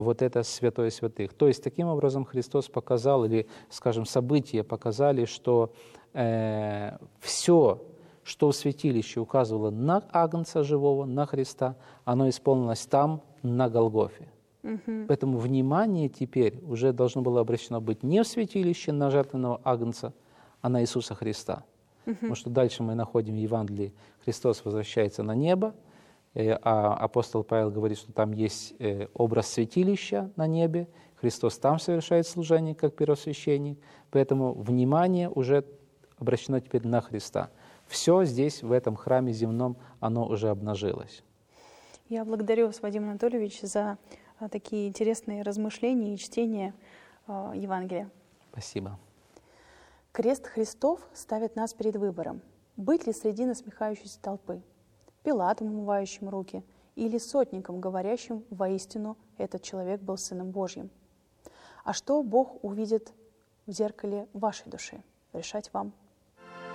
вот это святое святых. То есть таким образом Христос показал, или, скажем, события показали, что все, что в святилище указывало на Агнца живого, на Христа, оно исполнилось там, на Голгофе. Поэтому внимание теперь уже должно было обращено быть не в святилище на жертвенного Агнца, а на Иисуса Христа. Потому что дальше мы находим в Евангелии, Христос возвращается на небо, а апостол Павел говорит, что там есть образ святилища на небе, Христос там совершает служение, как первосвященник, поэтому внимание уже обращено теперь на Христа. Все здесь, в этом храме земном, оно уже обнажилось. Я благодарю вас, Вадим Анатольевич, за такие интересные размышления и чтения Евангелия. Спасибо. Крест Христов ставит нас перед выбором: быть ли среди насмехающейся толпы, Пилатом, умывающим руки, или сотником, говорящим: воистину этот человек был Сыном Божьим. А что Бог увидит в зеркале вашей души? Решать вам.